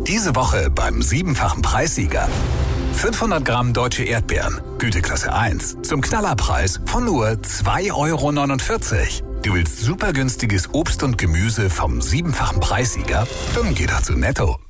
Diese Woche beim 7-fachen Preissieger. 500 Gramm deutsche Erdbeeren, Güteklasse 1, zum Knallerpreis von nur 2,49 €. Du willst super günstiges Obst und Gemüse vom 7-fachen Preissieger? Dann geh doch zu Netto.